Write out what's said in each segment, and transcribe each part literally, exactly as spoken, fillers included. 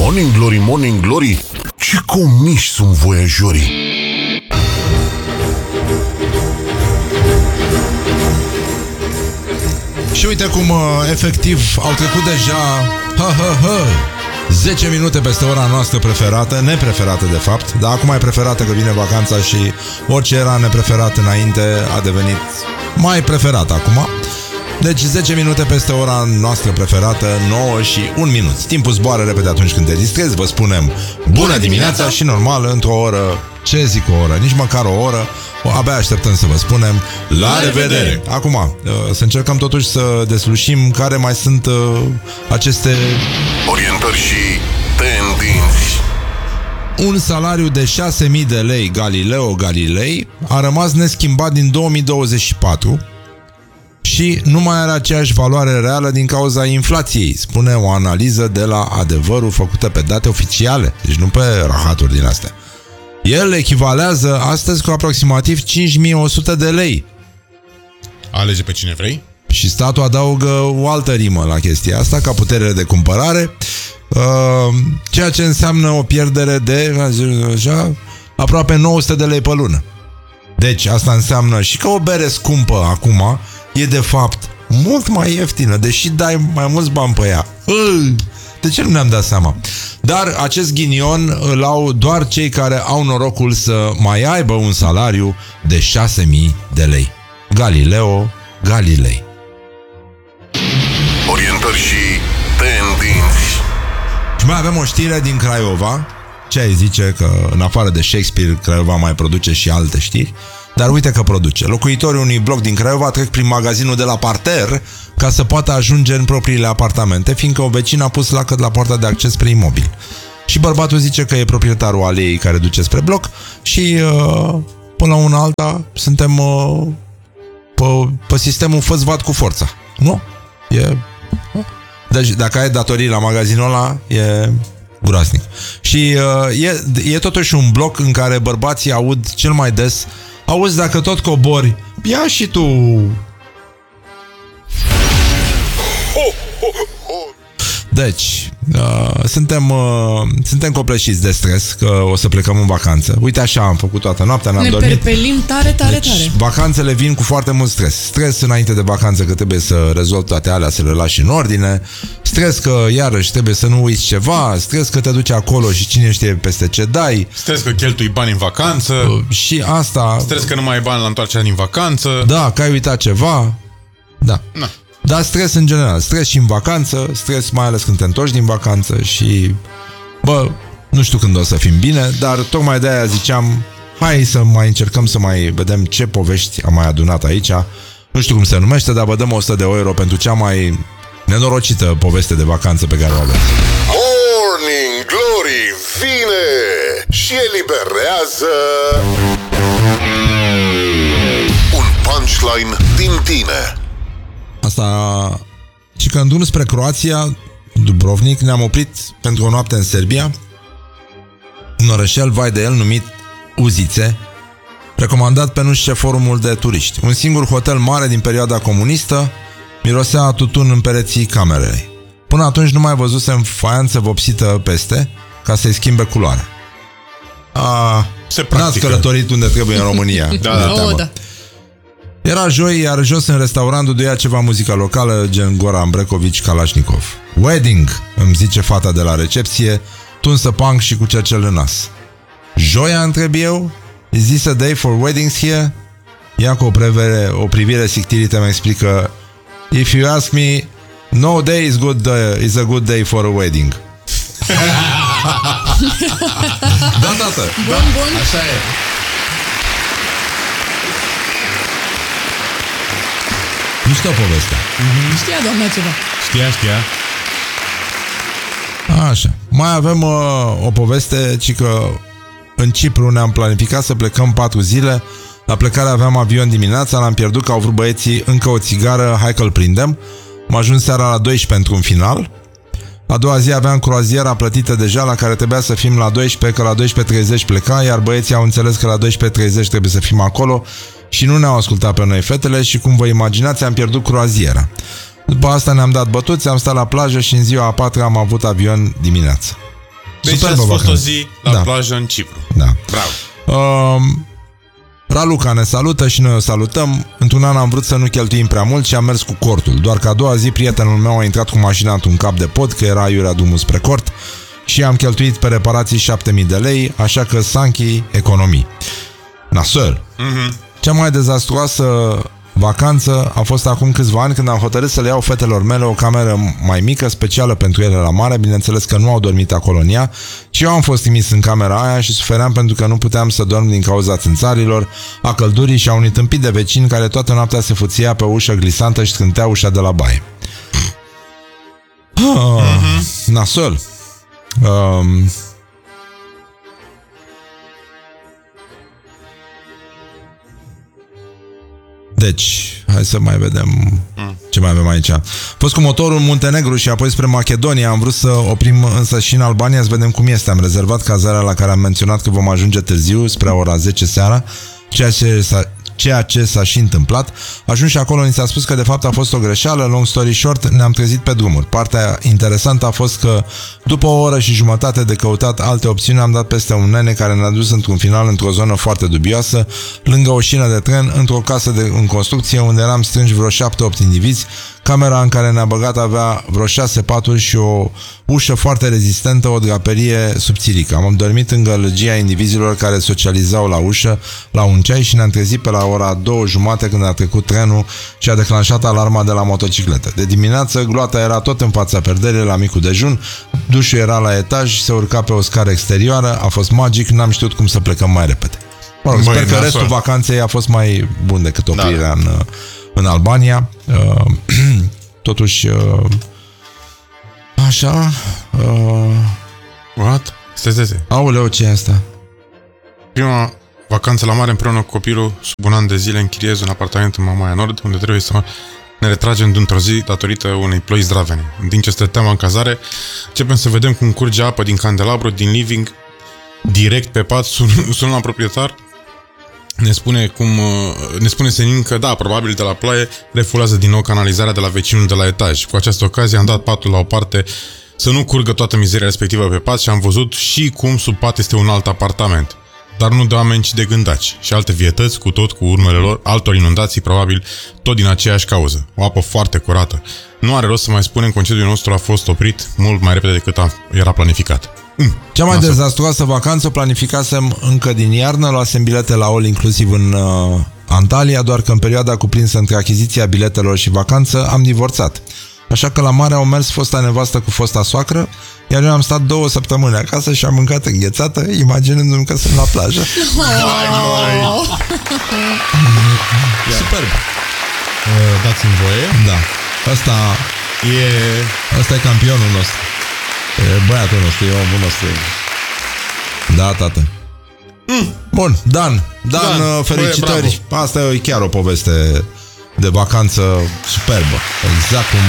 Morning Glory, Morning Glory, ce comiși sunt voiajorii! Și uite cum efectiv au trecut deja ha, ha, ha, zece minute peste ora noastră preferată, nepreferată de fapt, dar acum e preferată că vine vacanța și orice era nepreferat înainte a devenit mai preferat acum. Deci zece minute peste ora noastră preferată, nouă și un minut. Timpul zboară repede atunci când te distrezi. Vă spunem bună dimineața și normal într-o oră, ce zic o oră, nici măcar o oră, abia așteptăm să vă spunem la revedere. Acum, să încercăm totuși să deslușim care mai sunt uh, aceste orientări și tendinți. Un salariu de șase mii de lei Galileo Galilei a rămas neschimbat din două mii douăzeci și patru și nu mai are aceeași valoare reală din cauza inflației, spune o analiză de la Adevărul făcută pe date oficiale, deci nu pe rahaturi din astea. El echivalează astăzi cu aproximativ cinci mii o sută de lei. Alege pe cine vrei. Și statul adaugă o altă rimă la chestia asta, ca putere de cumpărare, uh, ceea ce înseamnă o pierdere de așa, aproape nouă sute de lei pe lună. Deci asta înseamnă și că o bere scumpă acum e de fapt mult mai ieftină, deși dai mai mulți bani pe ea. De ce nu ne-am dat seama? Dar acest ghinion îl au doar cei care au norocul să mai aibă un salariu de șase mii de lei. Galileo Galilei. Orientări și tendinți. Și mai avem o știre din Craiova. Ce ai zice că în afară de Shakespeare, Craiova mai produce și alte știri. Dar uite că produce. Locuitorii unui bloc din Craiova trec prin magazinul de la parter ca să poată ajunge în propriile apartamente, fiindcă o vecină a pus lacăt la poarta de acces spre imobil. Și bărbatul zice că e proprietarul aleei care duce spre bloc și uh, până la una alta suntem uh, pe, pe sistemul fă-ți vat cu forța. Nu? E... Deci dacă ai datorii la magazinul ăla, e groaznic. Și uh, e, e totuși un bloc în care bărbații aud cel mai des: auzi, dacă tot cobori, ia și tu. Deci, uh, suntem, uh, suntem copleșiți de stres că o să plecăm în vacanță. Uite așa am făcut toată noaptea, n-am ne dormit. Ne perpelim tare, tare, deci, tare. Vacanțele vin cu foarte mult stres. Stres înainte de vacanță că trebuie să rezolvi toate alea, să le lași în ordine. Stres că iarăși trebuie să nu uiți ceva. Stres că te duci acolo și cine știe peste ce dai. Stres că cheltui bani în vacanță. uh, Și asta. Stres că nu mai ai bani la întoarcerea din vacanță. Da, că ai uitat ceva. Da. Na. Dar stres în general, stres și în vacanță, stres mai ales când te întorci din vacanță și, bă, nu știu când o să fim bine, dar tocmai de-aia ziceam, hai să mai încercăm să mai vedem ce povești am mai adunat aici. Nu știu cum se numește, dar vă dăm o sută de euro pentru cea mai nenorocită poveste de vacanță pe care o avem. Morning Glory vine și eliberează un punchline din tine. Asta, și că în drum spre Croația, Dubrovnik, ne-am oprit pentru o noapte în Serbia, un orășel, vai de el, numit Uzice, recomandat pe nu știu ce forumul de turiști. Un singur hotel mare din perioada comunistă, mirosea a tutun în pereții camerei. Până atunci nu mai văzusem faianță vopsită peste, ca să-i schimbe culoarea. A, n-ați călătorit unde trebuie în România. Da, da, oh, da. Era joi, iar jos în restaurant duduia ceva muzică locală, gen Goran Bregovici, Kalashnikov. Wedding, îmi zice fata de la recepție, tunsă punk și cu cercel în nas. Joia, întreb eu? Is this a day for weddings here? Ea cu o privire, o privire sictirită mi explică: if you ask me, no day is, good, uh, is a good day for a wedding. Da, tată. Bun, bun. Așa e. Nu știu povestea. Mm-hmm. Știa doamna ceva. Știa, știa. Așa. Mai avem uh, o poveste, ci că în Cipru ne-am planificat să plecăm patru zile. La plecare aveam avion dimineața, l-am pierdut că au vrut băieții încă o țigară, hai că-l prindem. Am ajuns seara la douăsprezece pentru un final. A doua zi aveam croaziera plătită deja, la care trebuia să fim la douăsprezece, că la douăsprezece treizeci pleca, iar băieții au înțeles că la douăsprezece treizeci trebuie să fim acolo și nu ne-au ascultat pe noi fetele și, cum vă imaginați, am pierdut croaziera. După asta ne-am dat bătuți, am stat la plajă și în ziua a patra am avut avion dimineața. Deci Superbă ați fost vacanță. o zi la Da. plajă în Cipru. Da. Bravo. Uh, Raluca ne salută și noi o salutăm. Într-un an am vrut să nu cheltuim prea mult și am mers cu cortul. Doar că a doua zi prietenul meu a intrat cu mașina într-un cap de pod, că era aiurea drumul spre cort, și am cheltuit pe reparații șapte mii de lei, așa că Sanchi economii. Nasol. Mm-hmm. Cea mai dezastruoasă vacanță a fost acum câțiva ani, când am hotărât să le iau fetelor mele o cameră mai mică, specială pentru ele la mare. Bineînțeles că nu au dormit acolo în ea și eu am fost trimis în camera aia și sufeream pentru că nu puteam să dorm din cauza țânțarilor, a căldurii și a unui tâmpit de vecini care toată noaptea se fuția pe o ușă glisantă și scântea ușa de la baie. Ah, mm-hmm. Nasol. Um, Deci, hai să mai vedem ce mai avem aici. A fost cu motorul în Muntenegru și apoi spre Macedonia. Am vrut să oprim însă și în Albania, să vedem cum este. Am rezervat cazarea la care am menționat că vom ajunge târziu, spre ora zece seara, ceea ce s-a, ceea ce s-a și întâmplat. Ajuns și acolo ni s-a spus că de fapt a fost o greșeală. Long story short, ne-am trezit pe drumuri. Partea interesantă a fost că după o oră și jumătate de căutat alte opțiuni, am dat peste un nene care ne-a dus într-un final într-o zonă foarte dubioasă, lângă o șină de tren, într-o casă de, în construcție, unde eram strânși vreo șapte opt indivizi. Camera în care ne-a băgat avea vreo șase paturi și o ușă foarte rezistentă, o draperie subțirică. Am dormit în gălăgia indivizilor care socializau la ușă, la un ceai, și ne-am trezit pe la ora două jumate când a trecut trenul și a declanșat alarma de la motocicletă. De dimineață, gloata era tot în fața perderii la micul dejun, dușul era la etaj și se urca pe o scară exterioară. A fost magic, n-am știut cum să plecăm mai repede. Mă rog, Băi, sper că nasol. restul vacanței a fost mai bun decât oprirea Da. în, în Albania. Uh, totuși, uh, așa, uh, What? Stai, stai, stai. aoleu, ce e asta? Prima vacanță la mare împreună cu copilul, sub un an de zile închiriez un apartament în Mamaia Nord, unde trebuie să ne retragem dintr-o zi datorită unei ploi zdravene. În timp ce stăteam în cazare, începem să vedem cum curge apă din candelabru, din living, direct pe pat. Sun, sunăm la proprietar, ne spune cum ne spune senin că da, probabil de la ploaie refulează din nou canalizarea de la vecinul de la etaj. Cu această ocazie am dat patul la o parte să nu curgă toată mizeria respectivă pe pat și am văzut și cum sub pat este un alt apartament. Dar nu de oameni, ci de gândaci și alte vietăți, cu tot cu urmele lor, altor inundații, probabil tot din aceeași cauză. O apă foarte curată. Nu are rost să mai spunem, concediul nostru a fost oprit mult mai repede decât a, era planificat. Mm. Cea mai Nasol. dezastruoasă vacanță plantificasem încă din iarnă, luasem bilete la all inclusiv în uh, Antalya, doar că în perioada cuprinsă între achiziția biletelor și vacanță am divorțat. Așa că la mare au mers fosta nevastă cu fosta soacră, iar eu am stat două săptămâni acasă și am mâncat înghețată, imaginându-mi că sunt la plajă. Superb! Uh, dați-mi voie. Da. Asta, E... asta e campionul nostru. E băiatul nostru, e omul nostru. Da, tată. Mm. Bun, Dan. Dan, Dan, Dan felicitări. băie, Asta e chiar o poveste de vacanță superbă. Exact cum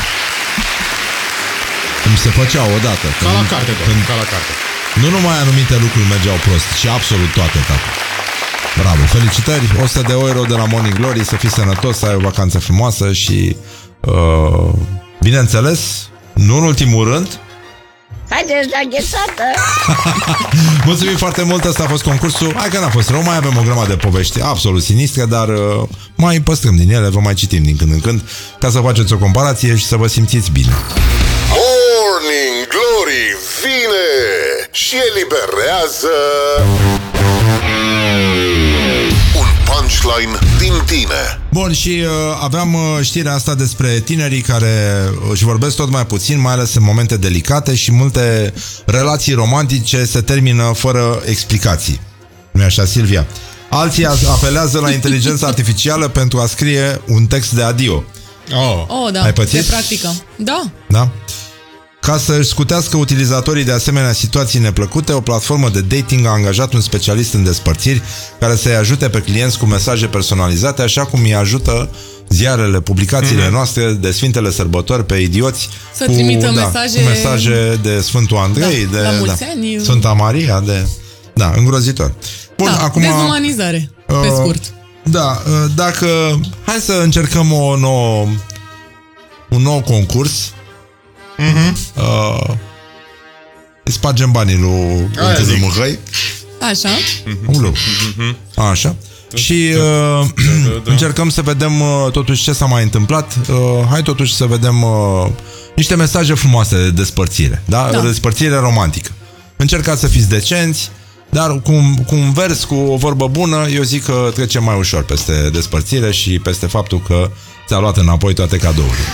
cum se făceau odată. Ca la carte, doar. Ca la carte. Nu numai anumite lucruri mergeau prost, ci absolut toate, tată. Bravo, felicitări, o sută de euro de la Morning Glory, să fii sănătos, să ai o vacanță frumoasă și uh, bineînțeles, nu în ultimul rând, haideți la ghețată! mulțumim foarte mult, ăsta a fost concursul. Hai că n-a fost rău, mai avem o grămadă de povești absolut sinistre, dar uh, mai păstrăm din ele, vă mai citim din când în când, ca să faceți o comparație și să vă simțiți bine. Morning Glory vine și eliberează un punchline din tine. Bun, și uh, aveam uh, știrea asta despre tinerii care își vorbesc tot mai puțin, mai ales în momente delicate, și multe relații romantice se termină fără explicații. Nu-i așa, Silvia? Alții apelează la inteligența artificială pentru a scrie un text de adio. Oh. Oh, da, Ai pățit? se practică. Da. Da? Ca să își scutească utilizatorii de asemenea situații neplăcute, o platformă de dating a angajat un specialist în despărțiri care să-i ajute pe clienți cu mesaje personalizate, așa cum îi ajută ziarele, publicațiile mm-hmm. noastre de Sfintele Sărbători pe idioți, să cu, trimită da, mesaje... cu mesaje de Sfântul Andrei, da, de la da, mulți ani. Sfânta Maria, de... Da, îngrozitor. Bun, da, acum... dezumanizare, pe uh, scurt. Da, uh, dacă... Hai să încercăm o nouă, un nou concurs. Mm-hmm. Uh, spargem banii lui Unchiul Mâhăi. Așa. Ulu. Așa. Și uh, încercăm să vedem uh, totuși ce s-a mai întâmplat. Uh, hai totuși să vedem uh, niște mesaje frumoase de despărțire. Da? Da. Despărțire romantică. Încercați să fiți decenți, dar cu un, cu un vers, cu o vorbă bună, eu zic că trecem mai ușor peste despărțire și peste faptul că ți-a luat înapoi toate cadourile.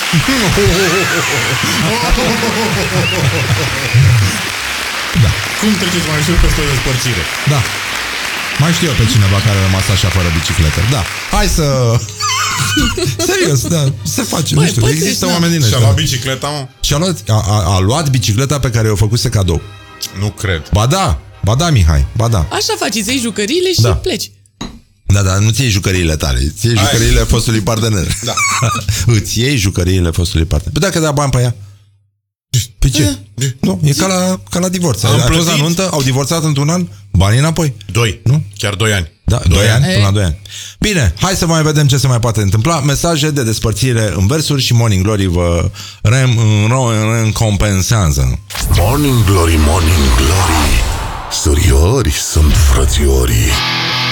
Da. Cum treceți mai ușor peste o despărțire? Da. Mai știu eu pe cineva care a rămas așa fără bicicletă. Da. Hai să... Serios, da. Se face, Băi, nu știu. Există oameni din ăștia. Și-a luat bicicleta, mă? Și-a luat, a, a, a luat bicicleta pe care o făcuse cadou. Nu cred. Ba da. Ba da, Mihai. Ba da. Așa faci, îți iei jucăriile și da. pleci. Da, dar nu ți iei jucăriile tale. Îți iei jucăriile fostului partener. Da. Îți iei jucăriile fostului partener. Păi dacă dea bani pe ea? Pe ce? De? Nu, e ca la, ca la divorț. A fost la nuntă, au divorțat într-un an, banii înapoi. Doi. Nu? Chiar doi ani. Da, doi, doi ani, până la doi ani. Bine, hai să mai vedem ce se mai poate întâmpla. Mesaje de despărțire în versuri și Morning Glory vă recompensează. Morning Glory, Morning Glory, suriori sunt frățiorii.